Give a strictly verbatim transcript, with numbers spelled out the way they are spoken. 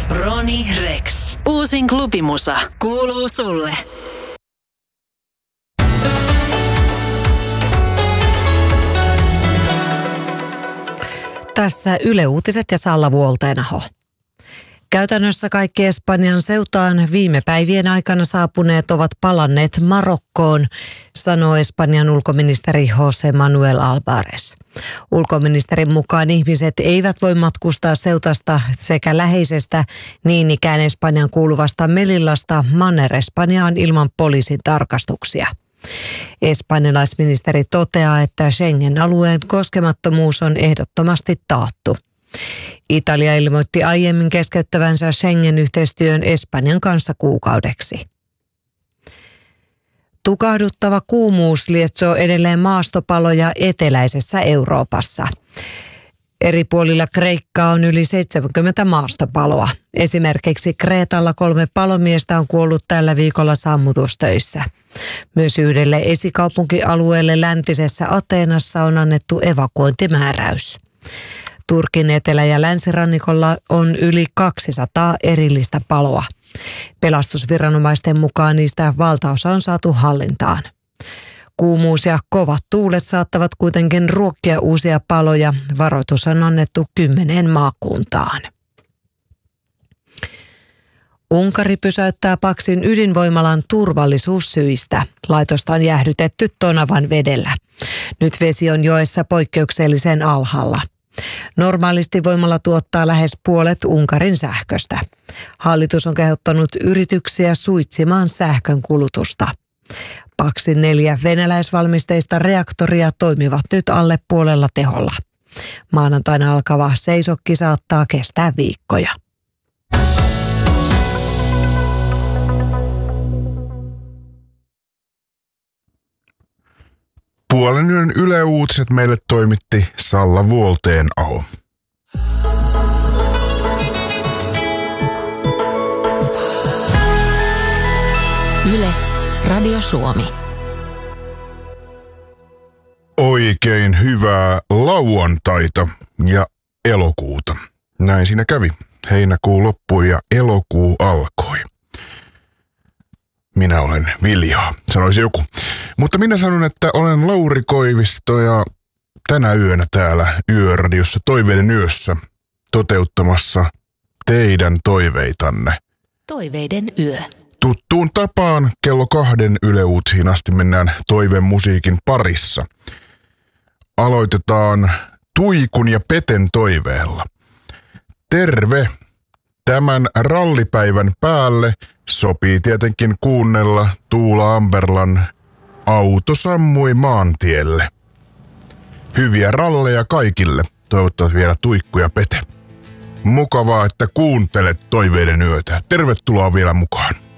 Ronnie Rex. Uusin klubimusa kuuluu sulle. Tässä Yle Uutiset ja Salla Vuolteenaho. Käytännössä kaikki Espanjan seutaan viime päivien aikana saapuneet ovat palanneet Marokkoon, sanoo Espanjan ulkoministeri José Manuel Álvarez. Ulkoministerin mukaan ihmiset eivät voi matkustaa seutasta sekä läheisestä niin ikään Espanjan kuuluvasta Melillasta Manner-Espanjaan ilman poliisin tarkastuksia. Espanjalaisministeri toteaa, että Schengen-alueen koskemattomuus on ehdottomasti taattu. Italia ilmoitti aiemmin keskeyttävänsä Schengen-yhteistyön Espanjan kanssa kuukaudeksi. Tukahduttava kuumuus lietsoo edelleen maastopaloja eteläisessä Euroopassa. Eri puolilla Kreikkaa on yli seitsemänkymmentä maastopaloa. Esimerkiksi Kreetalla kolme palomiestä on kuollut tällä viikolla sammutustöissä. Myös yhdelle esikaupunkialueelle läntisessä Ateenassa on annettu evakuointimääräys. Turkin etelä- ja länsirannikolla on yli kaksisataa erillistä paloa. Pelastusviranomaisten mukaan niistä valtaosa on saatu hallintaan. Kuumuus ja kovat tuulet saattavat kuitenkin ruokkia uusia paloja. Varoitus on annettu kymmeneen maakuntaan. Unkari pysäyttää Paksin ydinvoimalan turvallisuussyistä. Laitosta on jäähdytetty Tonavan vedellä. Nyt vesi on joessa poikkeuksellisen alhaalla. Normaalisti voimala tuottaa lähes puolet Unkarin sähköstä. Hallitus on kehottanut yrityksiä suitsimaan sähkön kulutusta. Paksin neljä venäläisvalmisteista reaktoria toimivat nyt alle puolella teholla. Maanantaina alkava seisokki saattaa kestää viikkoja. Puolen yön Yle Uutiset meille toimitti Salla Vuolteenaho. Yle, Radio Suomi. Oikein hyvää lauantaita ja elokuuta. Näin siinä kävi. Heinäkuu loppui ja elokuu alkoi. Minä olen Viljaa, sanoisi joku. Mutta minä sanon, että olen Lauri Koivisto ja tänä yönä täällä Yöradiossa Toiveiden yössä toteuttamassa teidän toiveitanne. Toiveiden yö. Tuttuun tapaan kello kahden Yle Uutisiin asti mennään toivemusiikin parissa. Aloitetaan Tuikun ja Peten toiveella. Terve! Tämän rallipäivän päälle sopii tietenkin kuunnella Tuula Amberlan Auto sammui maantielle. Hyviä ralleja kaikille, toivottavasti vielä Tuikku ja Pete. Mukavaa, että kuuntelet Toiveiden yötä. Tervetuloa vielä mukaan.